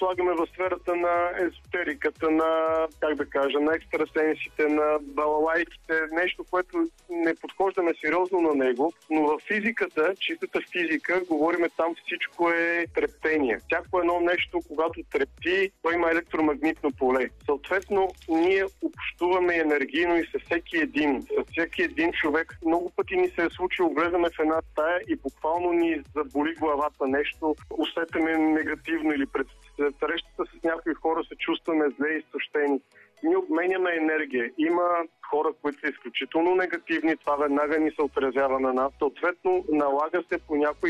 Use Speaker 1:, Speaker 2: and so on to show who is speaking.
Speaker 1: слагаме в сферата на езотериката, на екстрасенсите, на балалайките, нещо, което не подхождаме сериозно на него, но в физиката, чистата физика, говориме там всичко е трептение. Всяко едно нещо, когато трепти, то има електромагнитно поле. Съответно, ние общуваме енергийно и с всеки един човек. Много пъти ни се е случило, влезаме в една стая и буквално ни заболи главата нещо, усетаме негативно или пред срещата с някои хора се чувстваме зле и изтощени. Ние обменяме енергия. Има хора, които са изключително негативни, това веднага ни се отразява на нас. Съответно, налага се по някой